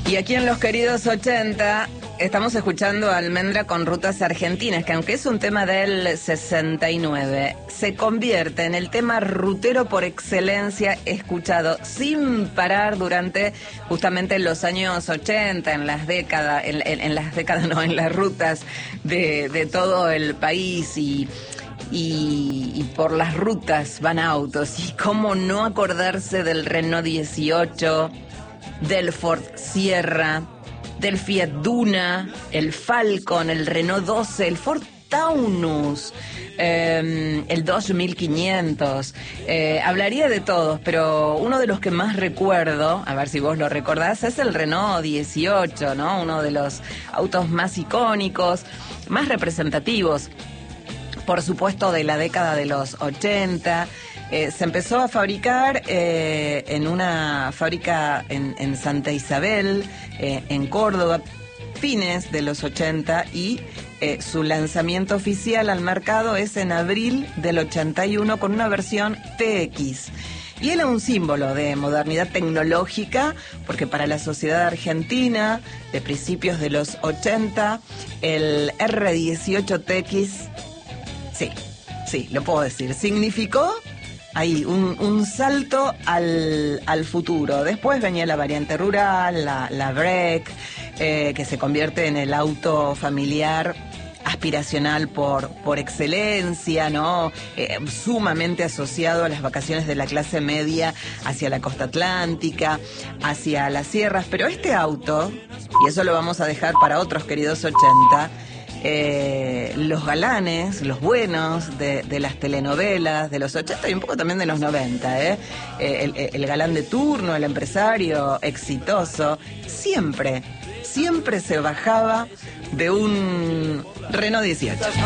Y aquí en Los Queridos 80 estamos escuchando a Almendra con Rutas Argentinas, que aunque es un tema del 69, se convierte en el tema rutero por excelencia escuchado sin parar durante justamente los años 80, en las décadas, en las décadas no, en las rutas de todo el país y por las rutas van autos. Y cómo no acordarse del Renault 18, del Ford Sierra, del Fiat Duna, el Falcon, el Renault 12, el Ford Taunus, el Dodge 1500. Hablaría de todos, pero uno de los que más recuerdo, a ver si vos lo recordás, es el Renault 18, ¿no? Uno de los autos más icónicos, más representativos, por supuesto, de la década de los 80. Se empezó a fabricar en una fábrica en Santa Isabel, en Córdoba, fines de los 80, y su lanzamiento oficial al mercado es en abril del 81 con una versión TX. Y era un símbolo de modernidad tecnológica, porque para la sociedad argentina de principios de los 80, el R18 TX, sí, lo puedo decir, significó ahí un salto al futuro. Después venía la variante rural, la Break, que se convierte en el auto familiar aspiracional por excelencia, ¿no? Sumamente asociado a las vacaciones de la clase media hacia la costa atlántica, hacia las sierras. Pero este auto, y eso lo vamos a dejar para otros queridos 80, los galanes, los buenos de las telenovelas de los 80 y un poco también de los 90, el galán de turno, el empresario exitoso, siempre se bajaba de un Renault 18.